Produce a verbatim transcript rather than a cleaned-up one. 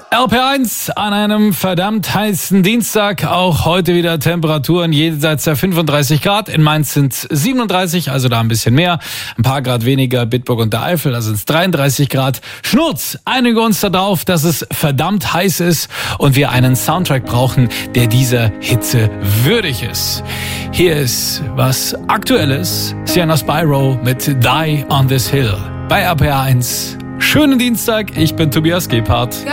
R P eins an einem verdammt heißen Dienstag. Auch heute wieder Temperaturen jenseits der fünfunddreißig Grad. In Mainz sind es siebenunddreißig, also da ein bisschen mehr. Ein paar Grad weniger, Bitburg und der Eifel, da sind es dreiunddreißig Grad. Schnurz, einige uns darauf, dass es verdammt heiß ist und wir einen Soundtrack brauchen, der dieser Hitze würdig ist. Hier ist was Aktuelles. Sienna Spyro mit Die on this Hill bei R P eins. Schönen Dienstag, ich bin Tobias Gebhardt.